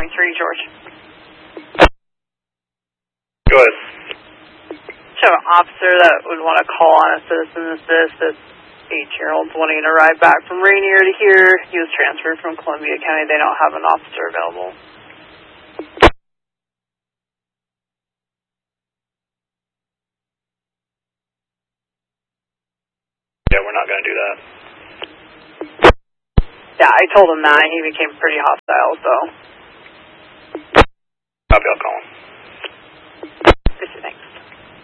transfer you, George. Go ahead. So an officer that would want to call on a citizen assist. This 8-year-old's wanting to ride back from Rainier to here. He was transferred from Columbia County. They don't have an officer available. Yeah, we're not going to do that. Yeah, I told him that. He became pretty hostile, so. Copy, I'll call him.